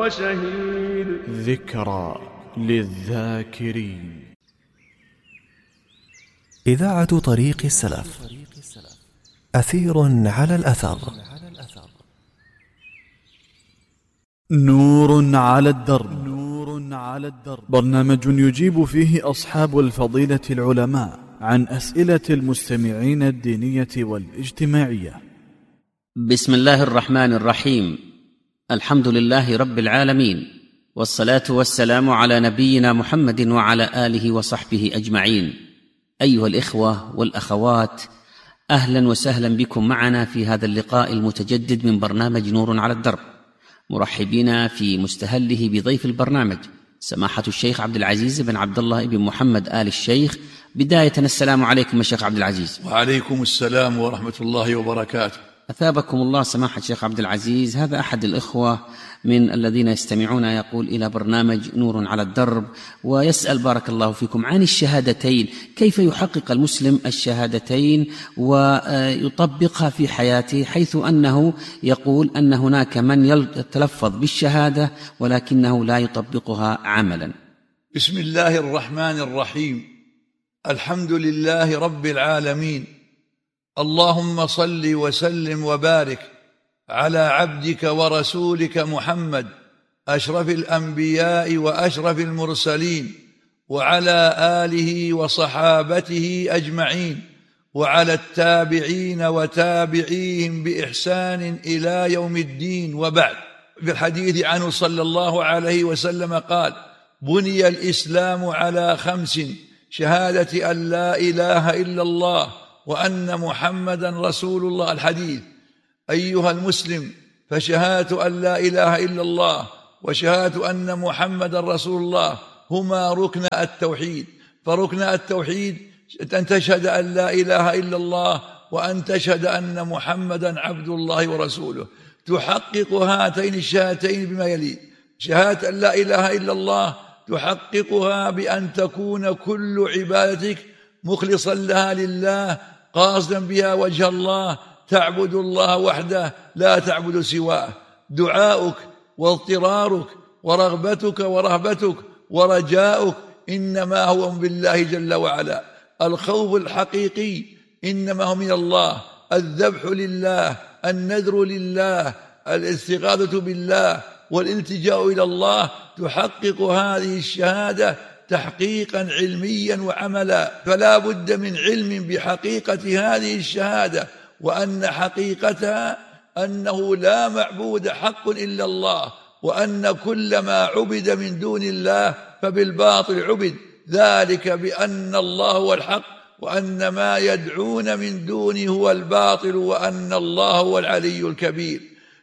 وهو شهيد. ذكرى للذاكرين. إذاعة طريق السلف، أثير على الأثر. نور على الدرب. برنامج يجيب فيه أصحاب الفضيلة العلماء عن أسئلة المستمعين الدينية والاجتماعية. بسم الله الرحمن الرحيم. الحمد لله رب العالمين، والصلاة والسلام على نبينا محمد وعلى آله وصحبه أجمعين. أيها الإخوة والأخوات، أهلا وسهلا بكم معنا في هذا اللقاء المتجدد من برنامج نور على الدرب، مرحبين في مستهله بضيف البرنامج سماحة الشيخ عبد العزيز بن عبد الله بن محمد آل الشيخ. بداية السلام عليكم الشيخ عبد العزيز. وعليكم السلام ورحمة الله وبركاته. أثابكم الله سماحة الشيخ عبد العزيز. هذا أحد الإخوة من الذين يستمعون يقول إلى برنامج نور على الدرب ويسأل بارك الله فيكم عن الشهادتين، كيف يحقق المسلم الشهادتين ويطبقها في حياته، حيث أنه يقول أن هناك من يتلفظ بالشهادة ولكنه لا يطبقها عملا. بسم الله الرحمن الرحيم. الحمد لله رب العالمين، اللهم صل وسلم وبارك على عبدك ورسولك محمد أشرف الأنبياء وأشرف المرسلين، وعلى آله وصحابته أجمعين، وعلى التابعين وتابعيهم بإحسان إلى يوم الدين. وبعد، في الحديث عنه صلى الله عليه وسلم قال: بني الإسلام على 5: شهادة أن لا إله إلا الله وأن محمدا رسول الله. الحديث. أيها المسلم، فشهادة أن لا إله إلا الله وشهادة أن محمدا رسول الله هما ركن التوحيد. فركن التوحيد أن تشهد أن لا إله إلا الله وأن تشهد أن محمدا عبد الله ورسوله. تحقق هاتين الشهادتين بما يلي: شهادة أن لا إله إلا الله تحققها بأن تكون كل عبادتك مخلصا لها لله، قاصدا بها وجه الله، تعبد الله وحده لا تعبد سواه. دعاؤك واضطرارك ورغبتك ورهبتك ورجاؤك إنما هو بالله جل وعلا. الخوف الحقيقي إنما هو من الله، الذبح لله، النذر لله، الاستغاثة بالله والالتجاء إلى الله. تحقق هذه الشهادة تحقيقا علميا وعملا، فلا بد من علم بحقيقة هذه الشهادة، وأن حقيقتها أنه لا معبود حق إلا الله، وأن كل ما عبد من دون الله فبالباطل عبد، ذلك بأن الله هو الحق وأن ما يدعون من دونه هو الباطل وأن الله هو العلي الكبير.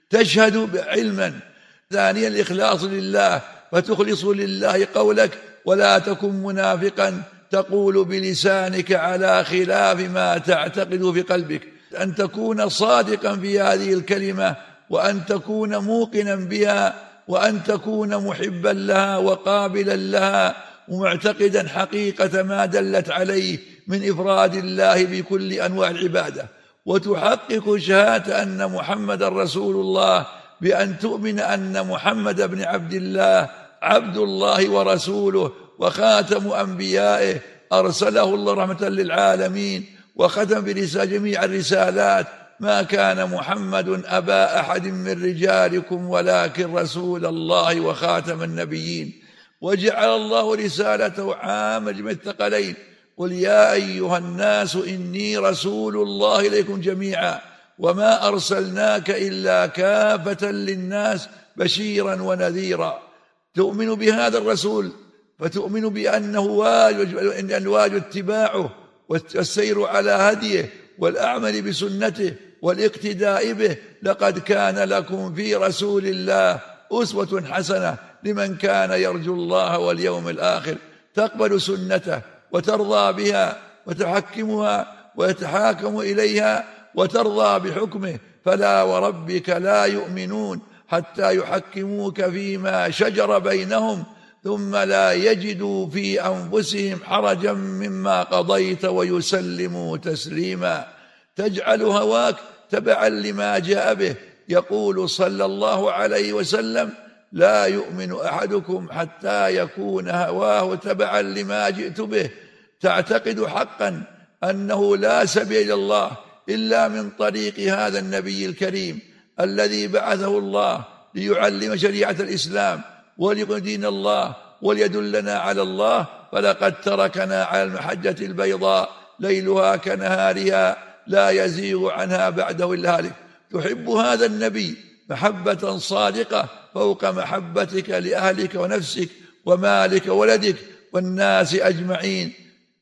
تشهد علما. ثانيا، الإخلاص لله، فتخلص لله قولك ولا تكن منافقا تقول بلسانك على خلاف ما تعتقد في قلبك. أن تكون صادقا في هذه الكلمة، وأن تكون موقنا بها، وأن تكون محبا لها وقابلا لها، ومعتقدا حقيقة ما دلت عليه من إفراد الله بكل أنواع العبادة. وتحقق شهادة أن محمد رسول الله بأن تؤمن أن محمد بن عبد الله عبد الله ورسوله وخاتم أنبيائه، أرسله الله رحمة للعالمين وختم برسالة جميع الرسالات. ما كان محمد أبا أحد من رجالكم ولكن رسول الله وخاتم النبيين. وجعل الله رسالته عامة جميع الثقلين: قل يا أيها الناس إني رسول الله إليكم جميعا وما أرسلناك إلا كافة للناس بشيرا ونذيرا. تؤمن بهذا الرسول، فتؤمن بأنه واجب اتباعه والسير على هديه والأعمل بسنته والاقتداء به. لقد كان لكم في رسول الله أسوة حسنة لمن كان يرجو الله واليوم الآخر. تقبل سنته وترضى بها وتحكمها ويتحاكم إليها وترضى بحكمه. فلا وربك لا يؤمنون حتى يحكموك فيما شجر بينهم ثم لا يجدوا في أنفسهم حرجا مما قضيت ويسلموا تسليما. تجعل هواك تبعا لما جاء به. يقول صلى الله عليه وسلم: لا يؤمن أحدكم حتى يكون هواه تبعا لما جئت به، تعتقد حقا أنه لا سبيل إلى الله إلا من طريق هذا النبي الكريم الذي بعثه الله ليعلم شريعة الإسلام وليقيم دين الله وليدلنا على الله، فلقد تركنا على المحجة البيضاء ليلها كنهارها لا يزيغ عنها بعده إلا هالك. تحب هذا النبي محبة صادقة فوق محبتك لأهلك ونفسك ومالك وولدك والناس أجمعين،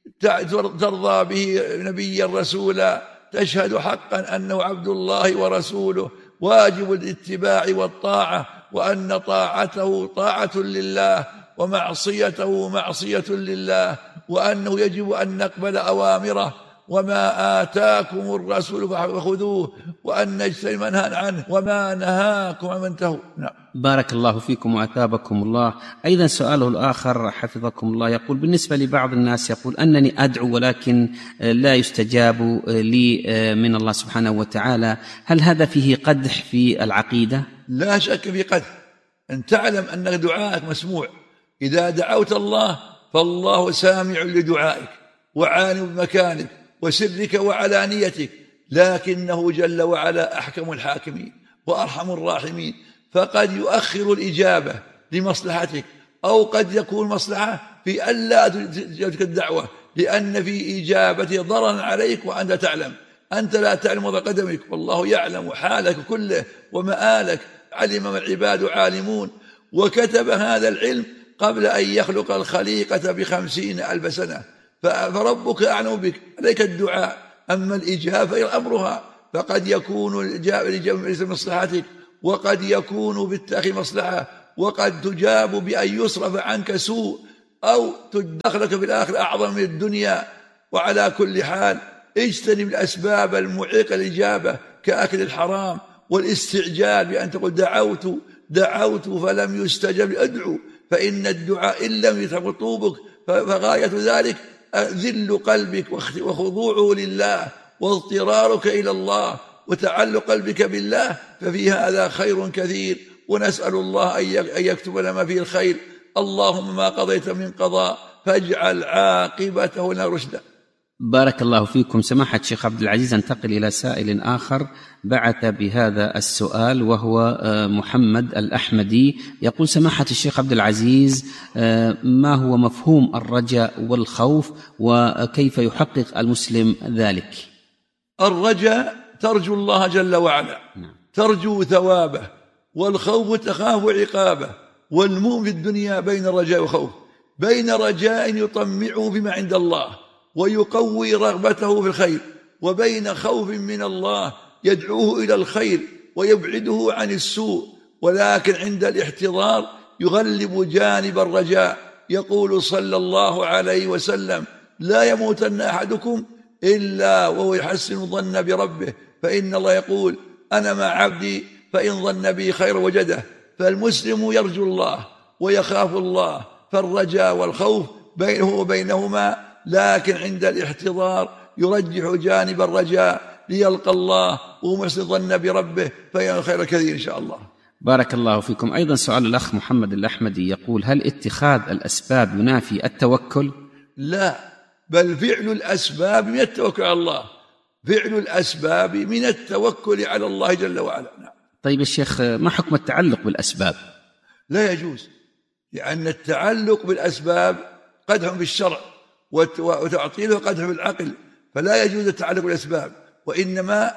ترضى به نبيا رسولا، تشهد حقا أنه عبد الله ورسوله واجب الاتباع والطاعة، وأن طاعته طاعة لله ومعصيته معصية لله، وأنه يجب أن نقبل أوامره وما آتاكم الرسول فخذوه وأن نجتنب منهى عنه وما نهاكم عن منتهوا. نعم. بارك الله فيكم وأثابكم الله. أيضا سؤاله الآخر حفظكم الله يقول: بالنسبة لبعض الناس يقول أنني أدعو ولكن لا يستجاب لي من الله سبحانه وتعالى، هل هذا فيه قدح في العقيدة؟ لا شك في قدح. أن تعلم أن دعائك مسموع، إذا دعوت الله فالله سامع لدعائك وعالم بمكانك وسرك وعلانيتك، لكنه جل وعلا أحكم الحاكمين وأرحم الراحمين، فقد يؤخر الإجابة لمصلحتك، أو قد يكون مصلحة في ألا تجبك الدعوة، لأن في إجابته ضررا عليك وأنت تعلم. أنت لا تعلم وضع قدمك والله يعلم حالك كله ومآلك، علم ما العباد عالمون، وكتب هذا العلم قبل أن يخلق الخليقة ب50,000 سنة، فربك أعلم بك، عليك الدعاء. أما الإجابة أمرها فقد يكون الإجابة لمصلحتك، وقد يكون بالتأخير مصلحة، وقد تجاب بأن يصرف عنك سوء أو تدخلك في الآخر أعظم من الدنيا. وعلى كل حال اجتنب الأسباب المعيقة الإجابة كأكل الحرام والاستعجال بأن تقول دعوت فلم يستجب، أدعو، فإن الدعاء إن لم يتم طوبك فغاية ذلك ذل قلبك وخضوعه لله واضطرارك إلى الله وتعلق قلبك بالله، ففي هذا خير كثير، ونسأل الله أن يكتب لنا فيه الخير. اللهم ما قضيت من قضاء فاجعل عاقبته لنا رشدا. بارك الله فيكم. سماحة الشيخ عبد العزيز، انتقل إلى سائل آخر بعث بهذا السؤال وهو محمد الأحمدي، يقول: سماحة الشيخ عبد العزيز، ما هو مفهوم الرجاء والخوف وكيف يحقق المسلم ذلك؟ الرجاء ترجو الله جل وعلا، ترجو ثوابه، والخوف تخاف عقابه. والمؤمن في الدنيا بين رجاء وخوف، بين رجاء يطمعه بما عند الله ويقوي رغبته في الخير، وبين خوف من الله يدعوه إلى الخير ويبعده عن السوء، ولكن عند الاحتضار يغلب جانب الرجاء. يقول صلى الله عليه وسلم: لا يموتن أحدكم إلا وهو يحسن ظن بربه، فإن الله يقول: أنا مع عبدي فإن ظن بي خير وجده. فالمسلم يرجو الله ويخاف الله، فالرجاء والخوف بينه وبينهما، لكن عند الاحتضار يرجح جانب الرجاء ليلقى الله ومحسن ظن بربه فين خير كثير إن شاء الله. بارك الله فيكم. أيضا سؤال الأخ محمد الأحمدي يقول: هل اتخاذ الأسباب ينافي التوكل؟ لا، بل فعل الأسباب من التوكل على الله، فعل الأسباب من التوكل على الله جل وعلا. نعم. طيب الشيخ، ما حكم التعلق بالأسباب؟ لا يجوز، لأن التعلق بالأسباب قدح بالشرع وتعطيله قدح بالعقل، فلا يجوز التعلق بالأسباب، وإنما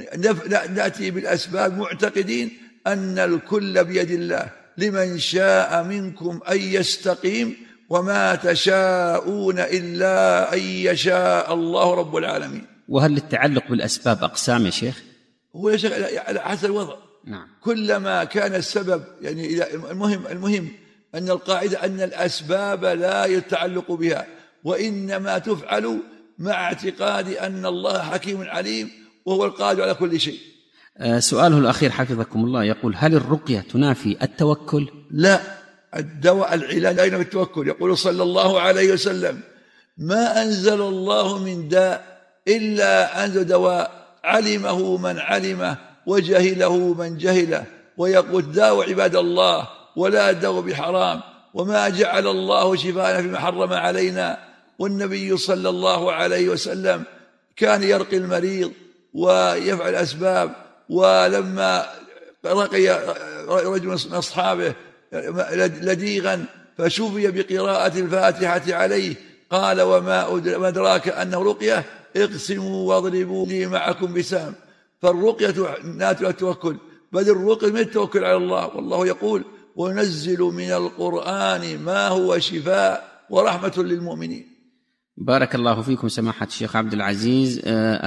نأتي بالأسباب معتقدين أن الكل بيد الله، لمن شاء منكم أن يستقيم وما تشاءون إلا أن يشاء الله رب العالمين. وهل التعلق بالأسباب أقسام يا شيخ؟ هو يا شيخ على حسب الوضع. نعم. كلما كان السبب يعني المهم أن القاعدة أن الأسباب لا يتعلق بها، وإنما تفعل مع اعتقاد أن الله حكيم عليم وهو القادر على كل شيء. سؤاله الأخير حفظكم الله يقول: هل الرقية تنافي التوكل؟ لا، الدواء العلاج أين بالتوكل. يقول صلى الله عليه وسلم: ما أنزل الله من داء إلا أنزل دواء علمه من علمه وجهله من جهله. ويقول: داووا عباد الله ولا تدعوا بحرام، وما جعل الله شفاءنا فيما حرم علينا. والنبي صلى الله عليه وسلم كان يرقي المريض ويفعل أسباب. ولما رقي رجل من أصحابه لديغا فشفي بقراءة الفاتحة عليه، قال وما أدراك أنه رقية، اقسموا واضربوا لي معكم بسام. فالرقية ناتج التوكل، بل الرقية من التوكل على الله. والله يقول وننزل من القرآن ما هو شفاء ورحمة للمؤمنين. بارك الله فيكم سماحة الشيخ عبد العزيز.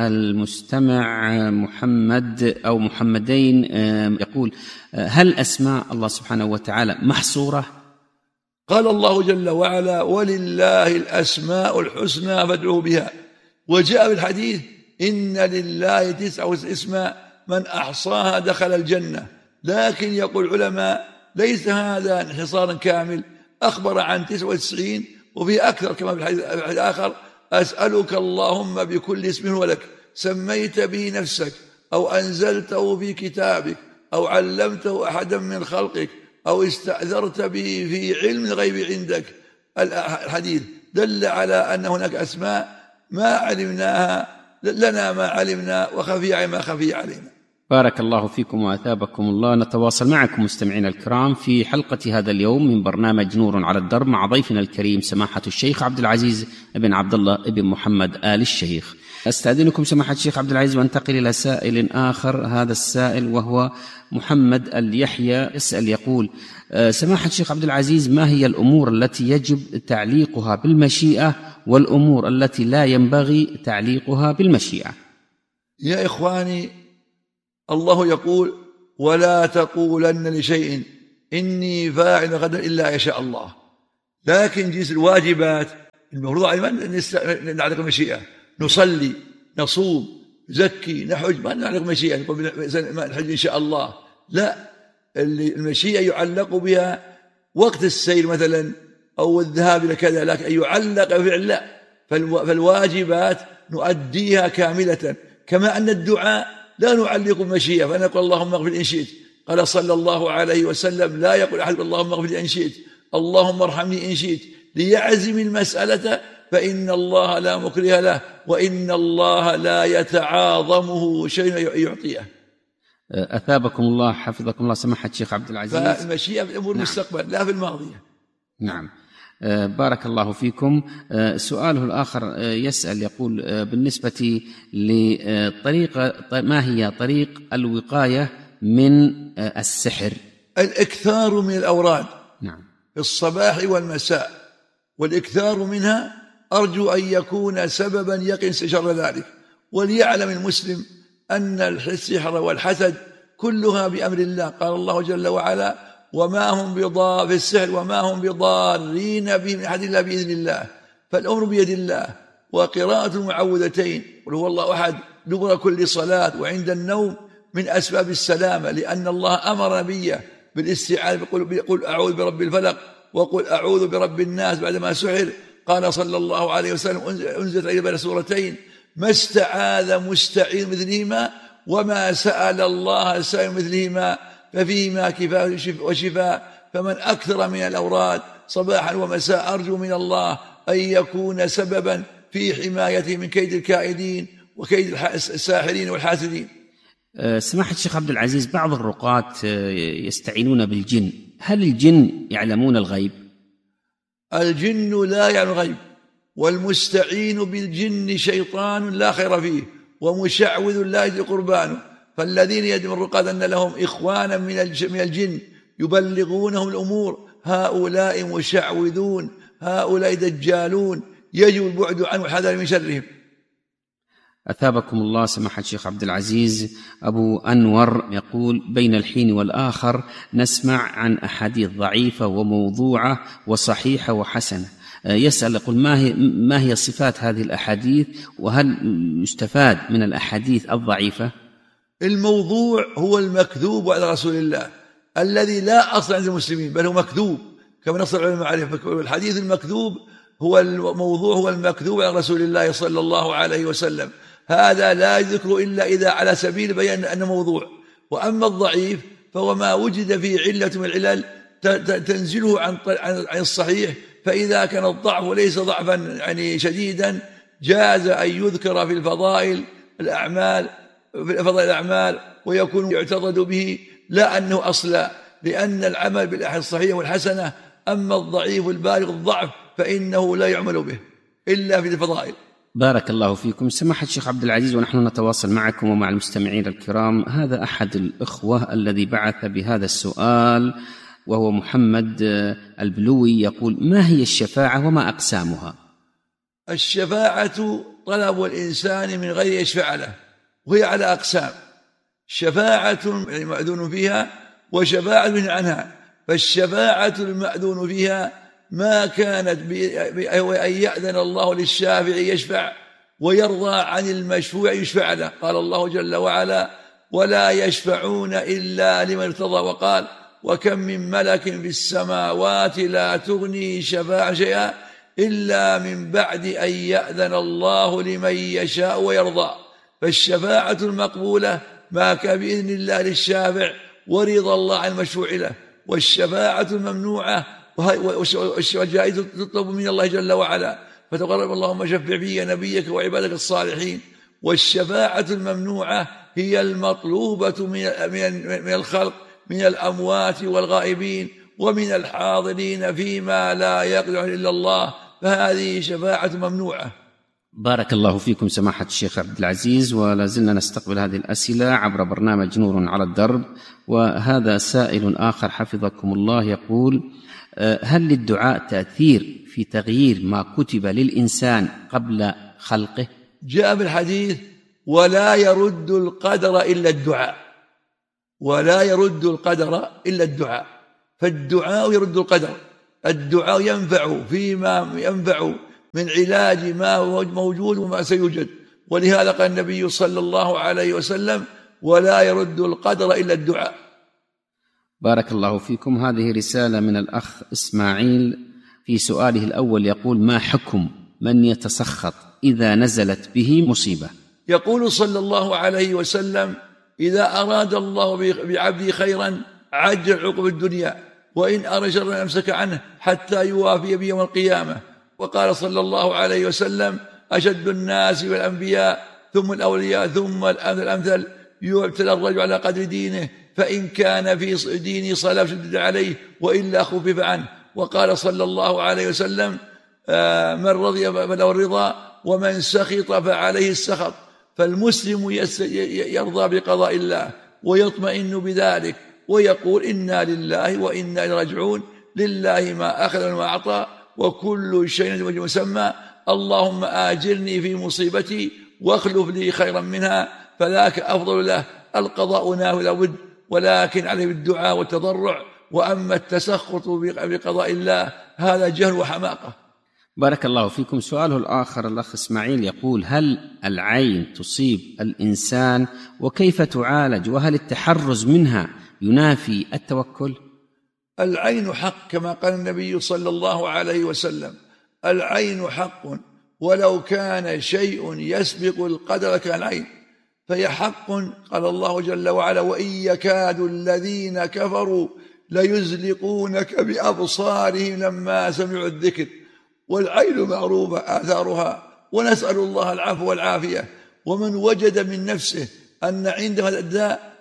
المستمع محمد أو محمدين يقول هل أسماء الله سبحانه وتعالى محصورة؟ قال الله جل وعلا ولله الأسماء الحسنى فادعوه بها. وجاء في الحديث إن لله 99 اسما من أحصاها دخل الجنة. لكن يقول العلماء ليس هذا انحصارا كامل، أخبر عن 99 وفي أكثر كما في الحديث الآخر أسألك اللهم بكل اسم هو لك سميت به نفسك أو أنزلته في كتابك أو علمته أحدا من خلقك أو استأثرت به في علم الغيب عندك. الحديث دل على أن هناك أسماء ما علمناها لنا ما علمنا وخفي ما خفي علينا. بارك الله فيكم وأثابكم الله. نتواصل معكم مستمعينا الكرام في حلقة هذا اليوم من برنامج نور على الدرب مع ضيفنا الكريم سماحة الشيخ عبد العزيز بن عبد الله بن محمد آل الشيخ. أستأذنكم سماحة الشيخ عبد العزيز وانتقل إلى سائل آخر. هذا السائل وهو محمد اليحيى يسأل يقول سماحة الشيخ عبد العزيز ما هي الأمور التي يجب تعليقها بالمشيئة والأمور التي لا ينبغي تعليقها بالمشيئة؟ يا إخواني، الله يقول ولا تقولن لشيء إني فاعل غدا إلا يشاء الله. لكن جنس الواجبات المفروض علينا نعلق المشيئة، نصلي نصوم نزكي نحج ما نعلق مشيئة نحج إن شاء الله، لا، المشيئة يعلق بها وقت السير مثلا أو الذهاب إلى كذا، لكن أن يعلق بفعل لا. فالواجبات نؤديها كاملة، كما أن الدعاء لا نعلق المشيئة فنقول اللهم اغفر إن شئت. قال صلى الله عليه وسلم لا يقول أحد اللهم اغفر إن شئت، اللهم ارحمني إن شئت، ليعزم المسألة فإن الله لا مكره له وإن الله لا يتعاظمه شيء يعطيه. أثابكم الله حفظكم الله سماحة الشيخ عبد العزيز. فالمشيئة في أمور المستقبل لا في الماضية. نعم. بارك الله فيكم. سؤاله الآخر يسأل يقول بالنسبة لطريقة ما هي طريق الوقاية من السحر؟ الإكثار من الأوراد نعم في الصباح والمساء، والإكثار منها أرجو أن يكون سببا يقي شر ذلك. وليعلم المسلم أن السحر والحسد كلها بأمر الله. قال الله جل وعلا وما هم بضار في السحر وما هم بضارين به من أحد إلا بإذن الله. فالأمر بيد الله. وقراءة المعوذتين قل هو الله أحد دبر كل صلاة وعند النوم من أسباب السلامة، لأن الله أمر نبيه بالاستعاذة قل أعوذ برب الفلق وقل أعوذ برب الناس بعدما سحر. قال صلى الله عليه وسلم أنزلت عليه بين سورتين ما استعاذ مستعيذ مثلهما وما سأل الله سائل مثلهما ففيهما كفاية وشفاء. فمن أكثر من الأوراد صباحا ومساء أرجو من الله أن يكون سببا في حمايته من كيد الكائدين وكيد الساحرين والحاسدين. سماحة الشيخ عبد العزيز بعض الرقاة يستعينون بالجن، هل الجن يعلمون الغيب؟ الجن لا يعلم الغيب، والمستعين بالجن شيطان لا خير فيه ومشعوذ لا يجد قربانه. فالذين يدعون الرقاة أن لهم إخوانا من الجن يبلغونهم الأمور هؤلاء مشعوذون، هؤلاء دجالون، يجب البعد عنه والحذر من شرهم. أثابكم الله سماحة الشيخ عبد العزيز. أبو أنور يقول بين الحين والآخر نسمع عن أحاديث ضعيفة وموضوعة وصحيحة وحسنة. يسأل يقول ما هي صفات هذه الأحاديث وهل يستفاد من الأحاديث الضعيفة؟ الموضوع هو المكذوب على رسول الله الذي لا أصل عند المسلمين بل هو مكذوب كما نص العلماء عليه. الحديث المكذوب هو الموضوع هو المكذوب على رسول الله صلى الله عليه وسلم. هذا لا يذكر إلا إذا على سبيل بيان أنه موضوع. وأما الضعيف فهو ما وجد فيه علة من العلل تنزله عن الصحيح، فإذا كان الضعف وليس ضعفا يعني شديدا جاز أن يذكر في الفضائل الأعمال ويكون يعتضد به، لا أنه أصلا، لأن العمل بالأحاديث الصحيحة والحسنة. أما الضعيف البالغ الضعف فإنه لا يعمل به إلا في الفضائل. بارك الله فيكم سماحة الشيخ عبد العزيز، ونحن نتواصل معكم ومع المستمعين الكرام. هذا أحد الإخوة الذي بعث بهذا السؤال، وهو محمد البلوي، يقول: ما هي الشفاعة وما أقسامها؟ الشفاعة طلب الإنسان من غير يشفع له، وهي على أقسام: شفاعة المأذون فيها وشفاعة منهي عنها. فالشفاعة المأذون فيها ما كانت بأن يأذن الله للشافع يشفع ويرضى عن المشفوع يشفع له. قال الله جل وعلا: ولا يشفعون إلا لمن ارتضى. وقال: وكم من ملك في السماوات لا تغني شفاعة شيئا إلا من بعد أن يأذن الله لمن يشاء ويرضى. فالشفاعة المقبولة ما كان بإذن الله للشافع ورضا الله عن المشفوع له. والشفاعة الممنوعة والجائزة تطلب من الله جل وعلا، فتقرب: اللهم شفع في نبيك وعبادك الصالحين. والشفاعة الممنوعة هي المطلوبة من الخلق، من الأموات والغائبين ومن الحاضرين فيما لا يقدر إلا الله، فهذه شفاعة ممنوعة. بارك الله فيكم سماحة الشيخ عبد العزيز، ولا زلنا نستقبل هذه الأسئلة عبر برنامج نور على الدرب. وهذا سائل آخر حفظكم الله يقول: هل للدعاء تأثير في تغيير ما كتب للإنسان قبل خلقه؟ جاء بالحديث: ولا يرد القدر إلا الدعاء، ولا يرد القدر إلا الدعاء. فالدعاء يرد القدر، الدعاء ينفع فيما ينفع من علاج ما هو موجود وما سيوجد. ولهذا قال النبي صلى الله عليه وسلم: ولا يرد القدر إلا الدعاء. بارك الله فيكم. هذه رسالة من الأخ إسماعيل، في سؤاله الأول يقول: ما حكم من يتسخط إذا نزلت به مصيبة؟ يقول صلى الله عليه وسلم: إذا أراد الله بعبده خيرا عجل عقب الدنيا، وإن أراد شرا أمسك عنه حتى يوافي بيوم القيامة. وقال صلى الله عليه وسلم: أشد الناس والأنبياء ثم الأولياء ثم الأمثل، يبتلى الرجل على قدر دينه، فإن كان في دينه صلاب شدد عليه وإلا خفف عنه. وقال صلى الله عليه وسلم: من رضي فله الرضا ومن سخط فعليه السخط. فالمسلم يرضى بقضاء الله ويطمئن بذلك ويقول: إنا لله وإنا إليه راجعون، لله ما أخذ وما أعطى وكل شيء وجه مسمى، اللهم آجرني في مصيبتي واخلف لي خيرا منها، فذاك أفضل له. القضاء ناه لا بد، ولكن عليه بالدعاء والتضرع. وأما التسخط بقضاء الله هذا جهل وحماقة. بارك الله فيكم. سؤاله الآخر الأخ إسماعيل يقول: هل العين تصيب الإنسان وكيف تعالج؟ وهل التحرز منها ينافي التوكل؟ العين حق كما قال النبي صلى الله عليه وسلم: العين حق ولو كان شيء يسبق القدر كالعين، فهي حق. قال الله جل وعلا: وإن يكاد الذين كفروا ليزلقونك بأبصارهم لما سمعوا الذكر. والعين معروفة آثارها، ونسأل الله العفو والعافية. ومن وجد من نفسه أن عنده هذا الداء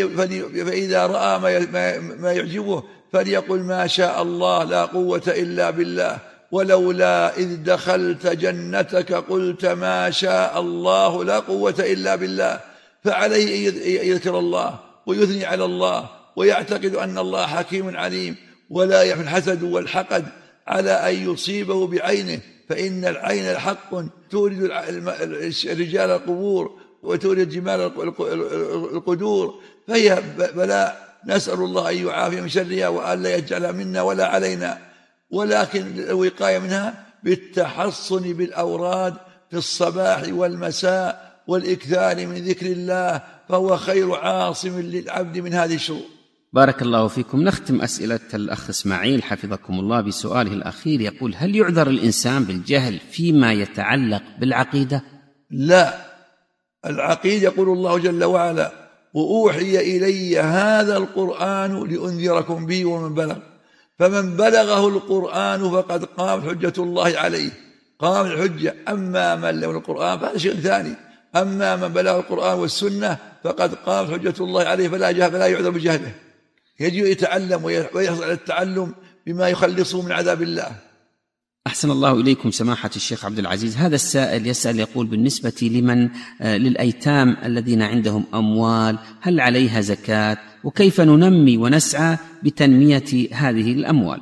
فإذا رأى ما يعجبه فليقل: ما شاء الله لا قوة إلا بالله، ولولا إذ دخلت جنتك قلت ما شاء الله لا قوة إلا بالله. فعليه أن يذكر الله ويثني على الله ويعتقد أن الله حكيم عليم، ولا يحمل الحسد والحقد على أن يصيبه بعينه، فإن العين حق تورد الرجال القبور وتورد الجمال القدور، فهي بلاء. نسأل الله أن يعافي من شرها وأن لا يجعلها منا ولا علينا، ولكن الوقاية منها بالتحصن بالأوراد في الصباح والمساء والإكثار من ذكر الله، فهو خير عاصم للعبد من هذه الشرور. بارك الله فيكم. نختم أسئلة الأخ إسماعيل حفظكم الله بسؤاله الأخير، يقول: هل يعذر الإنسان بالجهل فيما يتعلق بالعقيدة؟ لا، العقيدة يقول الله جل وعلا: وأوحي إلي هذا القرآن لأنذركم به ومن بلغ. فمن بلغه القرآن فقد قامت حجة الله عليه، قامت الحجة. أما من لم القرآن فهذا شيء ثاني، أما من بلغ القرآن والسنة فقد قامت حجة الله عليه فلا يعذر بجهله، يجب يتعلم ويحرص على التعلم بما يخلصه من عذاب الله. أحسن الله إليكم سماحة الشيخ عبد العزيز. هذا السائل يسأل يقول: بالنسبة للأيتام الذين عندهم أموال هل عليها زكاة؟ وكيف ننمي ونسعى بتنمية هذه الأموال؟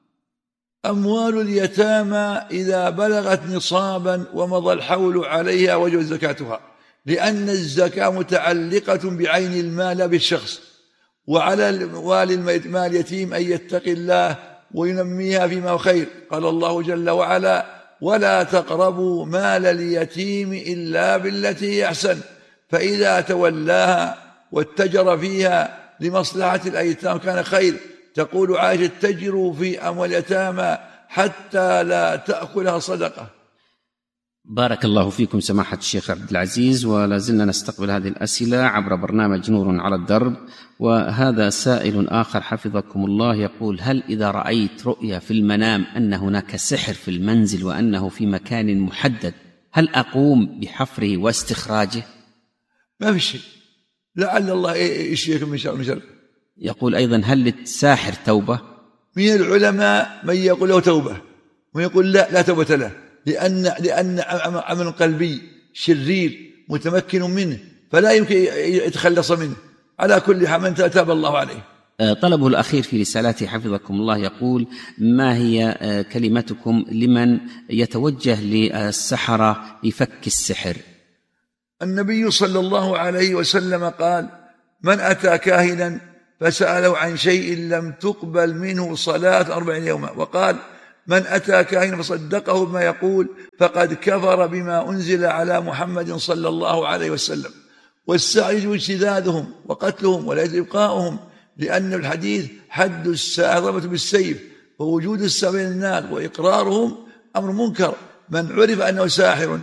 أموال اليتامى إذا بلغت نصابا ومضى الحول عليها وجب زكاتها، لأن الزكاة متعلقة بعين المال لا بالشخص، وعلى والي المال يتيم أن يتقي الله وينميها فيما هو خير. قال الله جل وعلا: ولا تقربوا مال اليتيم إلا بالتي هي أحسن، فإذا تولاها واتجر فيها لمصلحة الأيتام كان خير. تقول عائشة: اتجروا في أموال اليتامى حتى لا تأكلها صدقة. بارك الله فيكم سماحة الشيخ عبد العزيز، ولا زلنا نستقبل هذه الأسئلة عبر برنامج نور على الدرب. وهذا سائل آخر حفظكم الله يقول: هل إذا رأيت رؤيا في المنام أن هناك سحر في المنزل وأنه في مكان محدد هل أقوم بحفره واستخراجه؟ ما في شيء، لعل الله يشفيكم من شر. يقول أيضا: هل للساحر توبة؟ من العلماء من يقول له توبة ويقول لا توبة له، لأن عمل قلبي شرير متمكن منه فلا يمكن يتخلص منه. على كل حال من تاب الله عليه. طلبه الأخير في رسالته حفظكم الله يقول: ما هي كلمتكم لمن يتوجه للسحرة لفك السحر؟ النبي صلى الله عليه وسلم قال: من أتى كاهنا فسأله عن شيء لم تقبل منه صلاة 40 يوما، وقال: من أتى كاهنا فصدقه بما يقول فقد كفر بما أنزل على محمد صلى الله عليه وسلم. والسعي يجب اجتذاذهم وقتلهم ولا يجب إبقاؤهم، لأن الحديث حد الساحر ضربة بالسيف، ووجود السحر بين الناس وإقرارهم أمر منكر. من عرف أنه ساحر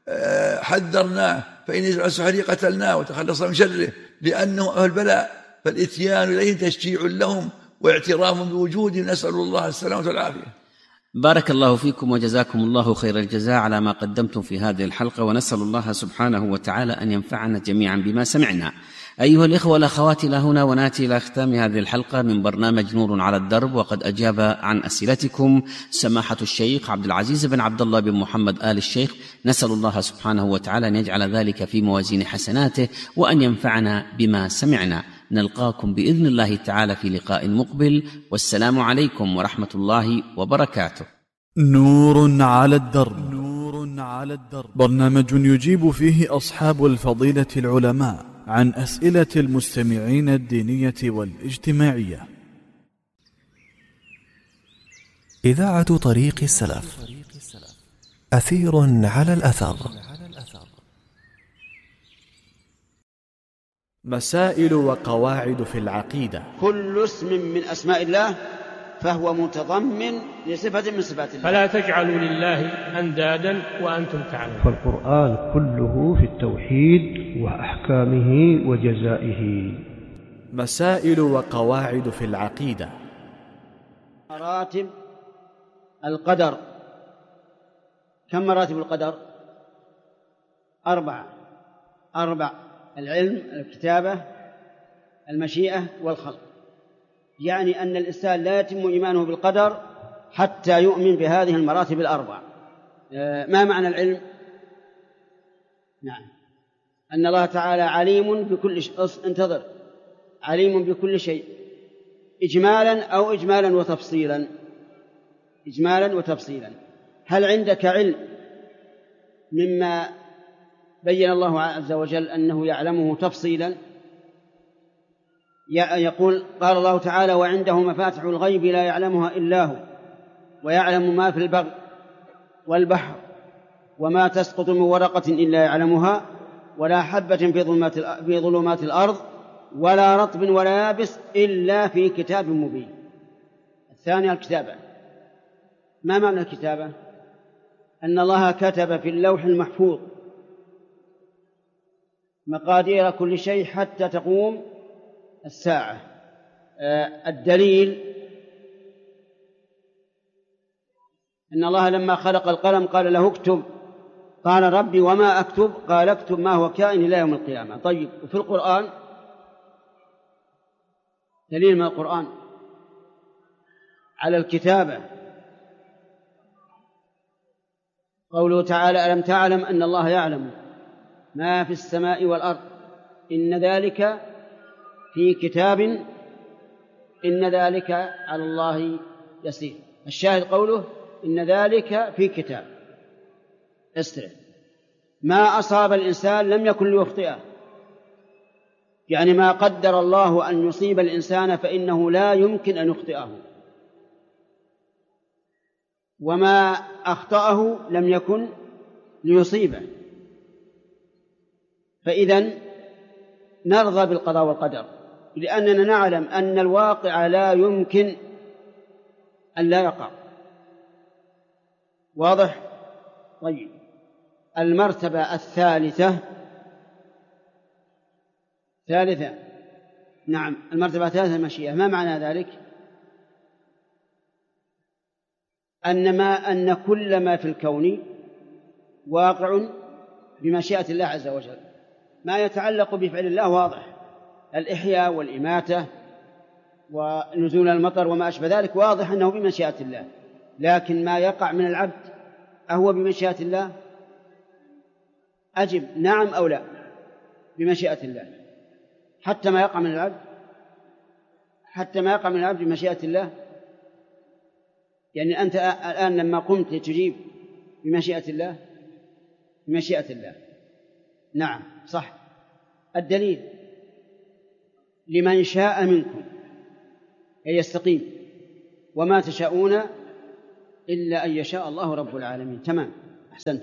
حذرناه، فإن السحر قتلناه وتخلص من شره، لأنه أهل البلاء، فالإتيان إليهم تشجيع لهم واعتراف بوجودهم. نسأل الله السلامة والعافية. بارك الله فيكم وجزاكم الله خير الجزاء على ما قدمتم في هذه الحلقة، ونسأل الله سبحانه وتعالى أن ينفعنا جميعا بما سمعنا. أيها الإخوة والأخوات، إلى هنا ونأتي إلى ختام هذه الحلقة من برنامج نور على الدرب، وقد أجاب عن أسئلتكم سماحة الشيخ عبد العزيز بن عبد الله بن محمد آل الشيخ. نسأل الله سبحانه وتعالى أن يجعل ذلك في موازين حسناته وأن ينفعنا بما سمعنا. نلقاكم بإذن الله تعالى في لقاء مقبل، والسلام عليكم ورحمة الله وبركاته. نور على الدرب. برنامج يجيب فيه أصحاب الفضيلة العلماء عن أسئلة المستمعين الدينية والاجتماعية. إذاعة طريق السلف، أثير على الأثر. مسائل وقواعد في العقيدة. كل اسم من أسماء الله فهو متضمن لصفة من صفات الله، فلا تجعلوا لله أندادا وأنتم تعلمون. فالقرآن كله في التوحيد وأحكامه وجزائه. مسائل وقواعد في العقيدة. مراتب القدر. كم مراتب القدر؟ 4. العلم، الكتابة، المشيئة، والخلق. يعني أن الإنسان لا يتم إيمانه بالقدر حتى يؤمن بهذه المراتب 4. ما معنى العلم؟ نعم، أن الله تعالى عليم بكل شيء. انتظر، عليم بكل شيء إجمالا أو إجمالا وتفصيلا. إجمالا وتفصيلا. هل عندك علم مما بين الله عز وجل أنه يعلمه تفصيلا؟ يقول قال الله تعالى: وعنده مفاتح الغيب لا يعلمها إلا هو ويعلم ما في البر والبحر وما تسقط من ورقة إلا يعلمها ولا حبة في ظلمات الأرض ولا رطب ولا يابس إلا في كتاب مبين. الثانية الكتابة. ما معنى الكتابة؟ أن الله كتب في اللوح المحفوظ مقادير كل شيء حتى تقوم الساعة. الدليل إن الله لما خلق القلم قال له اكتب، قال ربي وما أكتب؟ قال اكتب ما هو كائن إلى يوم القيامة. طيب، وفي القرآن دليل من القرآن على الكتابة قوله تعالى: ألم تعلم أن الله يعلم ما في السماء والأرض إن ذلك في كتاب إن ذلك على الله يسير. الشاهد قوله إن ذلك في كتاب. استرح. ما أصاب الإنسان لم يكن ليخطئه، يعني ما قدر الله أن يصيب الإنسان فإنه لا يمكن أن يخطئه، وما أخطأه لم يكن ليصيبه. فإذن نرضى بالقضاء والقدر، لأننا نعلم أن الواقع لا يمكن أن لا يقع. واضح؟ طيب، المرتبة الثالثة نعم، المرتبة الثالثة المشيئة. ما معنى ذلك؟ أن كل ما في الكون واقع بمشيئة الله عز وجل. ما يتعلق بفعل الله واضح، الإحياء والإماتة ونزول المطر وما أشبه ذلك واضح أنه بمشيئة الله، لكن ما يقع من العبد أهو بمشيئة الله؟ أجب نعم أو لا. بمشيئة الله، حتى ما يقع من العبد بمشيئة الله. يعني أنت الآن لما قمت تجيب بمشيئة الله، بمشيئة الله. نعم صح. الدليل: لمن شاء منكم أن يستقيم وما تشاءون إلا أن يشاء الله رب العالمين. تمام، أحسنت.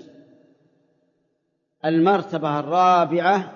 المرتبة الرابعة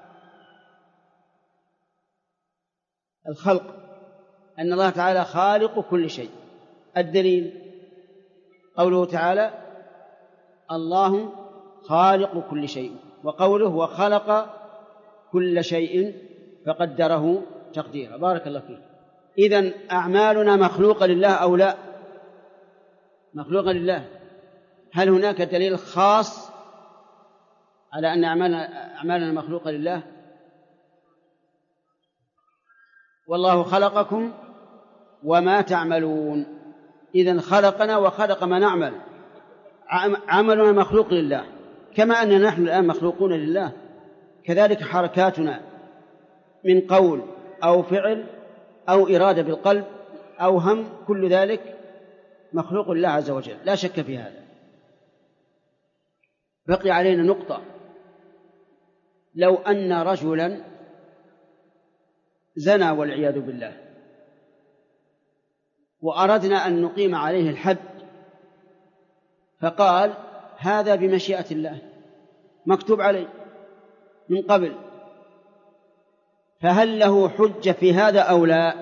الخلق، أن الله تعالى خالق كل شيء. الدليل قوله تعالى: الله خالق كل شيء، وقوله: وخلق كل شيء فقدره تقديرا. بارك الله فيك. إذن أعمالنا مخلوقة لله أو لا؟ مخلوقة لله. هل هناك دليل خاص على أن أعمالنا مخلوقة لله؟ والله خلقكم وما تعملون. إذن خلقنا وخلق ما نعمل. عملنا مخلوق لله، كما أننا نحن الآن مخلوقون لله، كذلك حركاتنا من قول أو فعل أو إرادة بالقلب أو هم، كل ذلك مخلوق لله عز وجل، لا شك في هذا. بقي علينا نقطة: لو أن رجلا زنى والعياذ بالله وأردنا أن نقيم عليه الحد، فقال: هذا بمشيئة الله، مكتوب عليه من قبل، فهل له حجة في هذا أو لا؟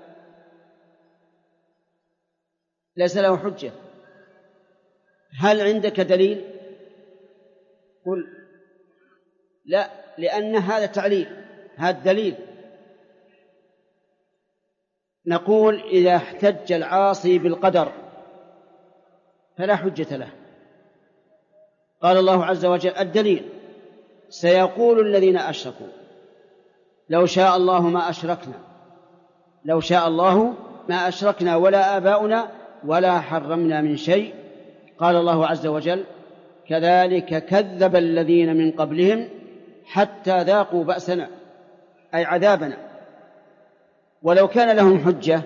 ليس له حجة. هل عندك دليل؟ قل لا، لأن هذا تعليل، هذا دليل. نقول: إذا احتج العاصي بالقدر فلا حجة له. قال الله عز وجل: الدليل: سيقول الذين أشركوا لو شاء الله ما أشركنا، لو شاء الله ما أشركنا ولا آباؤنا ولا حرمنا من شيء. قال الله عز وجل: كذلك كذب الذين من قبلهم حتى ذاقوا بأسنا، أي عذابنا. ولو كان لهم حجة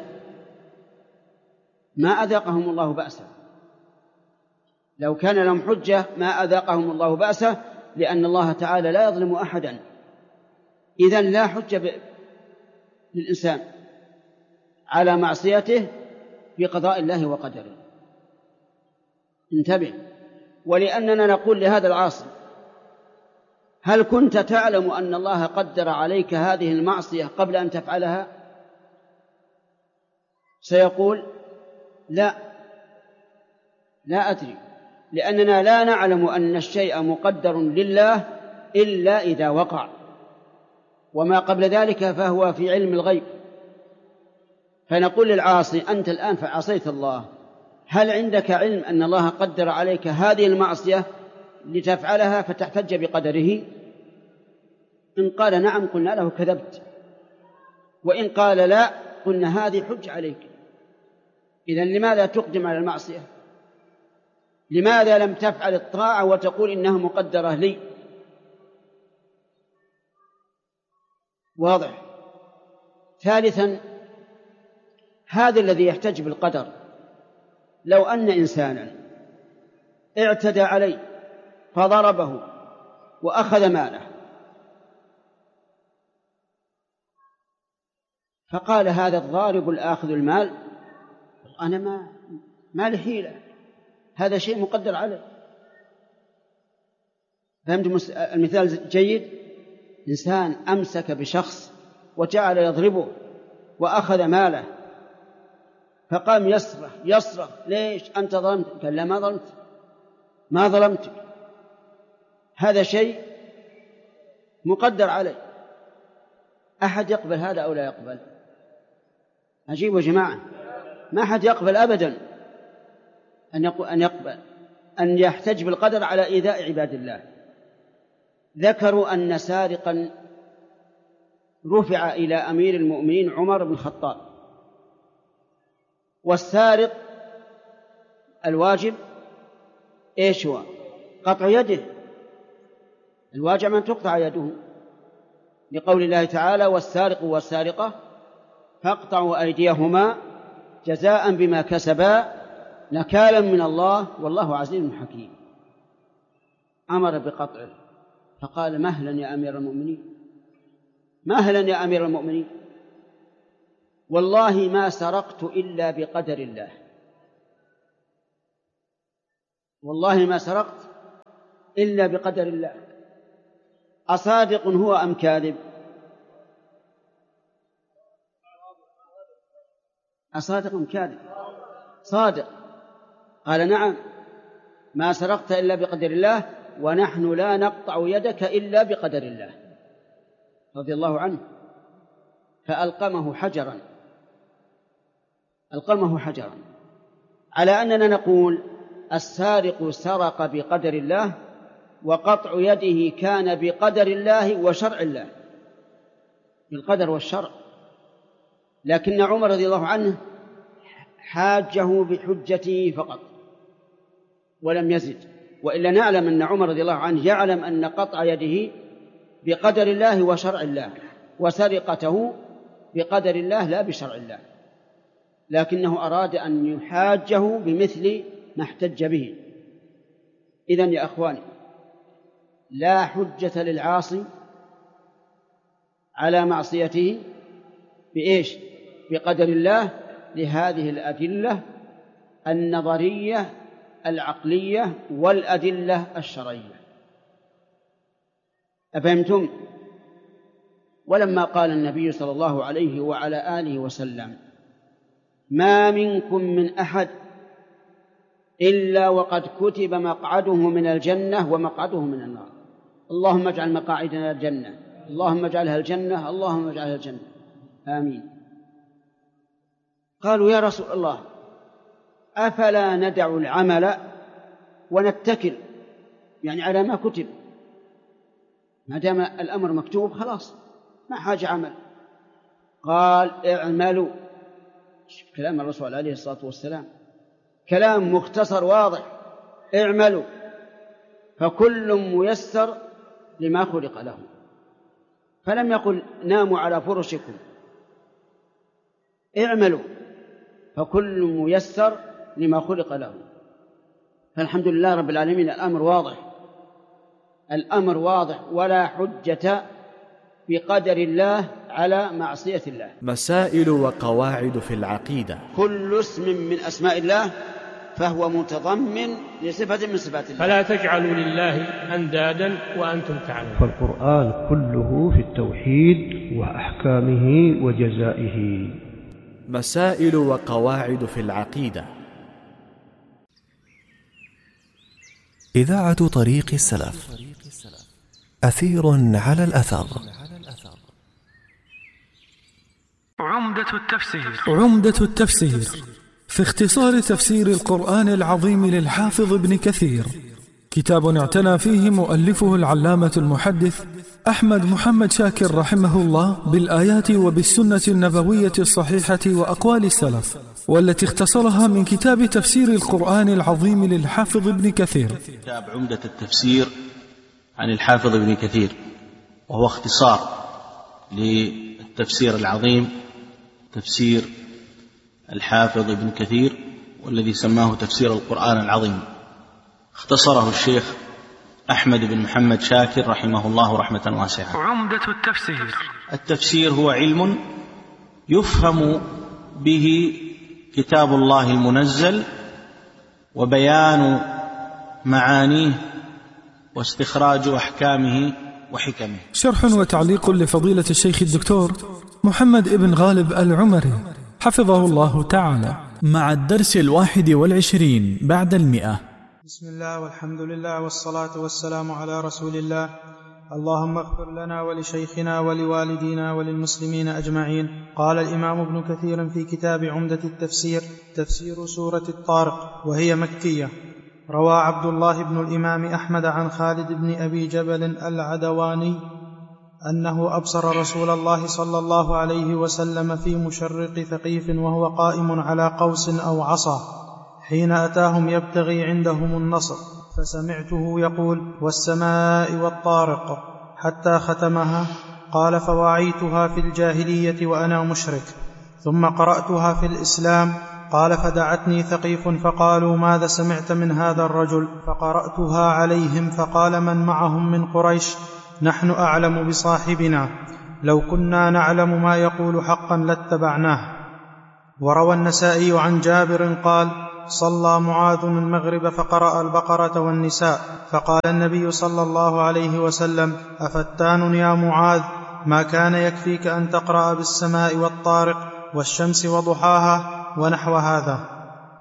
ما أذاقهم الله بأسه، لو كان لهم حجة ما أذاقهم الله بأسه، لأن الله تعالى لا يظلم أحدا. إذن لا حجة للإنسان على معصيته في قضاء الله وقدره. انتبه. ولأننا نقول لهذا العاصي: هل كنت تعلم أن الله قدر عليك هذه المعصية قبل أن تفعلها؟ سيقول: لا أدري، لأننا لا نعلم أن الشيء مقدر لله إلا إذا وقع، وما قبل ذلك فهو في علم الغيب. فنقول للعاصي: أنت الآن فعصيت الله، هل عندك علم أن الله قدر عليك هذه المعصية لتفعلها فتحتج بقدره؟ إن قال نعم قلنا له كذبت، وإن قال لا قلنا هذه حج عليك. إذن لماذا تقدم على المعصية؟ لماذا لم تفعل الطاعة وتقول إنها مقدرة لي؟ واضح. ثالثا، هذا الذي يحتج بالقدر لو أن إنسانا اعتدى عليه فضربه وأخذ ماله، فقال هذا الضارب الآخذ المال أنا ما لي حيلة، هذا شيء مقدر عليه. فهمت المثال جيد؟ إنسان أمسك بشخص وجعل يضربه وأخذ ماله، فقام يصرخ ليش أنت ظلمت؟ قال لا ما ظلمتك، هذا شيء مقدر عليه. أحد يقبل هذا أو لا يقبل؟ عجيب يا جماعة، ما أحد يقبل أبدا أن يحتج بالقدر على إيذاء عباد الله. ذكروا أن سارقا رفع إلى أمير المؤمنين عمر بن الخطاب، والسارق الواجب إيش هو؟ قطع يده، الواجب أن تقطع يده، لقول الله تعالى والسارق والسارقة فاقطعوا أيديهما جزاء بما كسبا نكالا من الله والله عزيز حكيم. أمر بقطعه، فقال مهلا يا أمير المؤمنين، مهلا يا أمير المؤمنين، والله ما سرقت إلا بقدر الله، والله ما سرقت إلا بقدر الله. أصادق هو أم كاذب؟ أصادق أم كاذب؟ صادق. قال نعم ما سرقت إلا بقدر الله، ونحن لا نقطع يدك إلا بقدر الله، رضي الله عنه. فألقمه حجرا على أننا نقول السارق سرق بقدر الله، وقطع يده كان بقدر الله وشرع الله، بالقدر والشرع. لكن عمر رضي الله عنه حاجه بحجته فقط ولم يزد، وإلا نعلم أن عمر رضي الله عنه يعلم أن قطع يده بقدر الله وشرع الله، وسرقته بقدر الله لا بشرع الله، لكنه أراد أن يحاجه بمثل ما احتج به. إذن يا أخواني، لا حجة للعاصي على معصيته بإيش؟ بقدر الله، لهذه الأدلة النظرية العقلية والأدلة الشرعية. أفهمتم؟ ولما قال النبي صلى الله عليه وعلى آله وسلم ما منكم من أحد إلا وقد كتب مقعده من الجنة ومقعده من النار، اللهم اجعل مقاعدنا الجنة، اللهم اجعلها الجنة، اللهم اجعلها الجنة، آمين. قالوا يا رسول الله أفلا ندع العمل ونتكل يعني على ما كتب؟ ما دام الأمر مكتوب خلاص ما حاجة عمل. قال اعملوا. كلام الرسول عليه الصلاة والسلام كلام مختصر واضح، اعملوا فكل ميسر لما خلق له. فلم يقل ناموا على فرشكم، اعملوا فكل ميسر لما خلق له. فالحمد لله رب العالمين الأمر واضح ولا حجة بقدر الله على معصية الله. مسائل وقواعد في العقيدة. كل اسم من أسماء الله فهو متضمن لصفة من صفات الله، فلا تجعلوا لله أندادا وأنتم تعلمون. فالقرآن كله في التوحيد وأحكامه وجزائه. مسائل وقواعد في العقيدة. إذاعة طريق السلف، أثير على الأثر. عمدة التفسير في اختصار تفسير القرآن العظيم للحافظ ابن كثير، كتاب اعتنى فيه مؤلفه العلامة المحدث أحمد محمد شاكر رحمه الله بالآيات وبالسنة النبوية الصحيحة وأقوال السلف، والتي اختصرها من كتاب تفسير القرآن العظيم للحافظ ابن كثير. كتاب عمدة التفسير عن الحافظ ابن كثير، وهو اختصار للتفسير العظيم تفسير الحافظ ابن كثير، والذي سماه تفسير القرآن العظيم. اختصره الشيخ أحمد بن محمد شاكر رحمه الله رحمة واسعة. عمدة التفسير. التفسير هو علم يفهم به كتاب الله المنزل وبيان معانيه واستخراج أحكامه وحكمه. شرح وتعليق لفضيلة الشيخ الدكتور محمد ابن غالب العمري حفظه الله تعالى، مع الدرس 21 بعد 100. بسم الله والحمد لله والصلاة والسلام على رسول الله. اللهم اغفر لنا ولشيخنا ولوالدينا وللمسلمين أجمعين. قال الإمام ابن كثير في كتاب عمدة التفسير تفسير سورة الطارق، وهي مكية. روى عبد الله بن الإمام أحمد عن خالد بن أبي جبل العدواني أنه أبصر رسول الله صلى الله عليه وسلم في مشرق ثقيف وهو قائم على قوس أو عصا حين أتاهم يبتغي عندهم النصر، فسمعته يقول: والسماء والطارق، حتى ختمها. قال: فوعيتها في الجاهلية وأنا مشرك، ثم قرأتها في الإسلام. قال: فدعتني ثقيف فقالوا: ماذا سمعت من هذا الرجل؟ فقرأتها عليهم، فقال من معهم من قريش: نحن أعلم بصاحبنا، لو كنا نعلم ما يقول حقا لاتبعناه. وروى النسائي عن جابر قال: صلى معاذ المغرب فقرأ البقرة والنساء، فقال النبي صلى الله عليه وسلم: أفتان يا معاذ، ما كان يكفيك أن تقرأ بالسماء والطارق والشمس وضحاها ونحو هذا.